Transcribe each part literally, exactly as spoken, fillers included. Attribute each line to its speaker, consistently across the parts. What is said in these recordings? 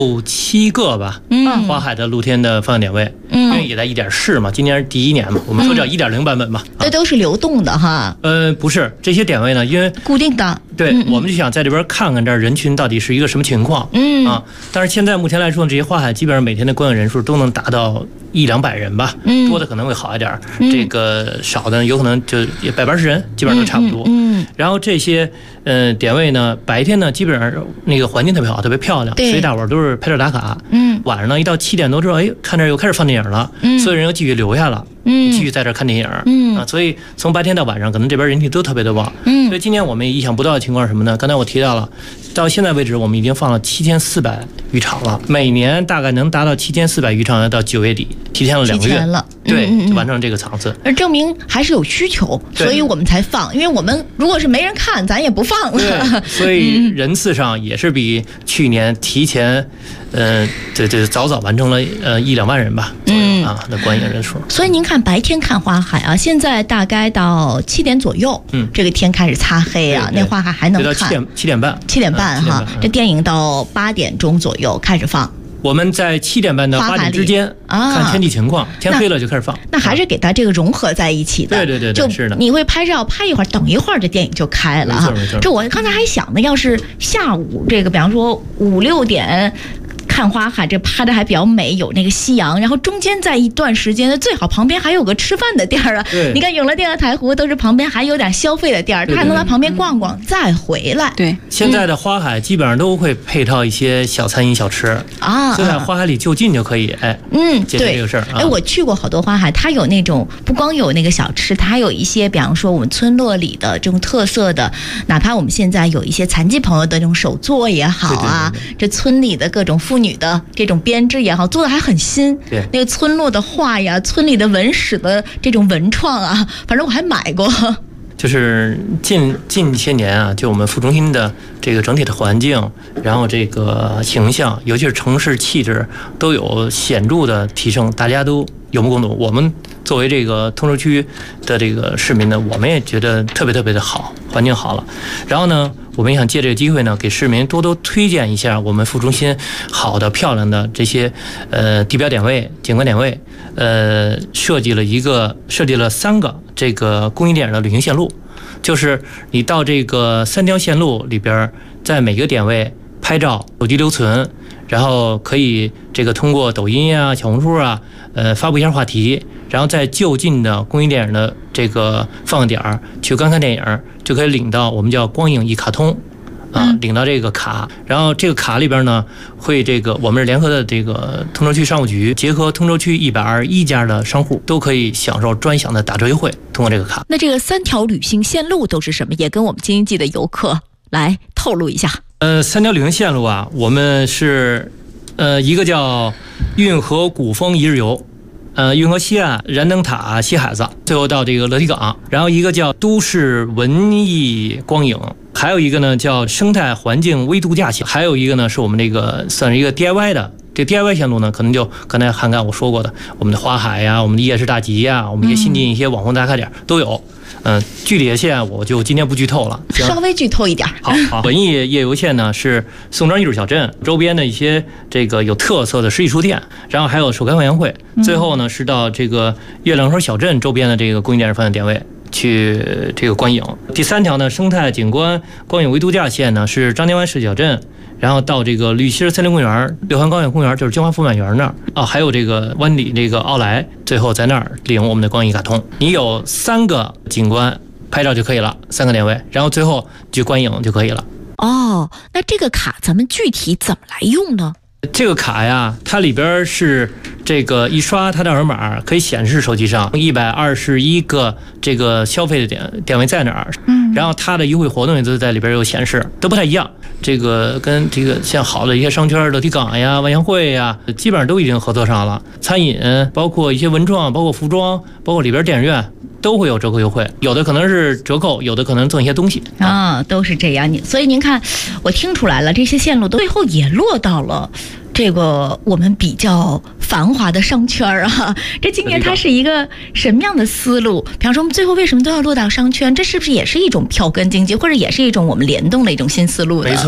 Speaker 1: 有七个吧，
Speaker 2: 嗯，
Speaker 1: 花海的露天的放映点位，
Speaker 2: 嗯，
Speaker 1: 因为也在一点试嘛，今年是第一年嘛，我们说叫一点零版本嘛，
Speaker 2: 这都是流动的哈。
Speaker 1: 呃，不是这些点位呢，因为
Speaker 2: 固定的，
Speaker 1: 对，我们就想在这边看看这儿人群到底是一个什么情况，
Speaker 2: 嗯
Speaker 1: 啊，但是现在目前来说，这些花海基本上每天的观影人数都能达到一两百人吧，
Speaker 2: 嗯，
Speaker 1: 多的可能会好一点，这个少的有可能就也百八十人，基本上都差不多，
Speaker 2: 嗯，
Speaker 1: 然后这些呃点位呢，白天呢基本上那个环境特别好，特别漂亮，所以大伙儿都是拍照打卡，
Speaker 2: 嗯，
Speaker 1: 晚上呢一到七点多之后，哎，看这儿又开始放电影了，
Speaker 2: 嗯，
Speaker 1: 所有人又继续留下了。
Speaker 2: 嗯，
Speaker 1: 继续在这看电影，
Speaker 2: 嗯
Speaker 1: 啊，所以从白天到晚上，可能这边人气都特别的旺，
Speaker 2: 嗯，
Speaker 1: 所以今年我们意想不到的情况是什么呢？刚才我提到了，到现在为止，我们已经放了七千四百余场了，每年大概能达到七千四百余场，到九月底，提前了两个月
Speaker 2: 了，
Speaker 1: 对，
Speaker 2: 嗯嗯
Speaker 1: 就完成这个场次，
Speaker 2: 而证明还是有需求，所以我们才放，因为我们如果是没人看，咱也不放了，
Speaker 1: 对，所以人次上也是比去年提前，呃，这这早早完成了呃一两万人吧，嗯啊的观影人数，
Speaker 2: 所以您看白天看花海啊，现在大概到七点左右，
Speaker 1: 嗯，
Speaker 2: 这个天开始擦黑啊，那花海还能看，
Speaker 1: 七点七点半，
Speaker 2: 七点半哈，这电影到八点钟左右开始放。
Speaker 1: 我们在七点半到八点之间看天气情况，天黑了就开始放。
Speaker 2: 那还是给它这个融合在一起的。
Speaker 1: 对对对，
Speaker 2: 就是的。你会拍照拍一会儿，等一会儿这电影就开了哈。这我刚才还想呢，要是下午这个，比方说五六点。看花海，这拍的还比较美，有那个夕阳，然后中间在一段时间呢，最好旁边还有个吃饭的店儿啊。你看永乐店和台湖都是旁边还有点消费的店儿，他还能在旁边逛逛再回来。
Speaker 3: 对，
Speaker 1: 现在的花海基本上都会配套一些小餐饮小吃
Speaker 2: 啊，
Speaker 1: 就在花海里就近就可以，哎，
Speaker 2: 嗯，
Speaker 1: 解决这个事儿。
Speaker 2: 哎，我去过好多花海，它有那种不光有那个小吃，它还有一些，比方说我们村落里的这种特色的，哪怕我们现在有一些残疾朋友的这种手作也好啊，这村里的各种妇女的这种编织也好，做的还很新。
Speaker 1: 对，
Speaker 2: 那个村落的画呀，村里的文史的这种文创啊，反正我还买过。
Speaker 1: 就是近近些年啊，就我们副中心的这个整体的环境，然后这个形象，尤其是城市气质，都有显著的提升，大家都有目共睹。我们作为这个通州区的这个市民呢，我们也觉得特别特别的好，环境好了。然后呢，我们也想借这个机会呢，给市民多多推荐一下我们副中心好的、漂亮的这些呃地标点位、景观点位。呃，设计了一个，设计了三个这个公益电影的旅行线路，就是你到这个三条线路里边，在每个点位拍照、手机留存，然后可以这个通过抖音啊、小红书啊，呃，发布一下话题，然后在就近的公益电影的这个放点去观看电影，就可以领到我们叫光影一卡通。啊，领到这个卡，然后这个卡里边呢，会这个我们是联合的这个通州区商务局，结合通州区一百二十一家的商户，都可以享受专享的打折优惠。通过这个卡，
Speaker 2: 那这个三条旅行线路都是什么？也跟我们京津冀的游客来透露一下。
Speaker 1: 呃，三条旅行线路啊，我们是呃一个叫运河古风一日游。呃，运河西岸、燃灯塔、西海子，最后到这个乐堤港，然后一个叫都市文艺光影，还有一个呢叫生态环境微度假线，还有一个呢是我们这个算是一个 D I Y 的。这 D I Y 线路呢，可能就刚才涵盖我说过的，我们的花海呀、啊，我们的夜市大集呀、啊，我们一些新进一些网红打卡点都有。嗯、呃，具体的线我就今天不剧透了，
Speaker 2: 稍微剧透一点。
Speaker 1: 好，好，文艺夜游线呢是宋庄艺术小镇周边的一些这个有特色的实体书店，然后还有首开放映会，最后呢是到这个月亮河小镇周边的这个公益电影放映点位去这个观影。第三条呢，生态景观光影微度假线呢是张家湾市小镇。然后到这个绿溪森林公园、六环高远公园，就是金华富满园那儿啊，还有这个湾里这个奥莱，最后在那儿领我们的光影卡通。你有三个景观拍照就可以了，三个点位，然后最后去观影就可以了。
Speaker 2: 哦，那这个卡咱们具体怎么来用呢？
Speaker 1: 这个卡呀，它里边是这个一刷它的二维码，可以显示手机上一百二十一个这个消费的点点位在哪儿，嗯，然后它的优惠活动也都在里边有显示，都不太一样。这个跟这个像好的一些商圈，乐堤港呀、万象汇呀，基本上都已经合作上了。餐饮，包括一些文创，包括服装，包括里边电影院。都会有折扣优惠，有的可能是折扣，有的可能赠一些东西
Speaker 2: 啊，都是这样。所以您看，我听出来了，这些线路最后也落到了这个我们比较繁华的商圈啊。这今年它是一个什么样的思路？比方说，我们最后为什么都要落到商圈？这是不是也是一种票根经济，或者也是一种我们联动的一种新思路呢？
Speaker 1: 没错，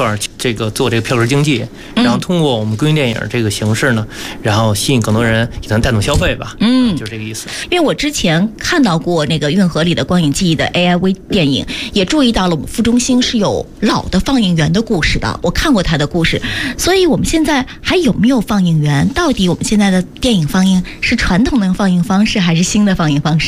Speaker 1: 这个做这个票根经济，然后通过我们公益电影这个形式呢，然后吸引更多人，也能带动消费吧。嗯，就这个意思。
Speaker 2: 因为我之前看到过那个运河里的光影记忆的 A I V 电影，也注意到了我们副中心是有老的放映员的故事的，我看过他的故事。所以我们现在还有没有放映员？到底我们现在的电影放映是传统的放映方式，还是新的放映方式？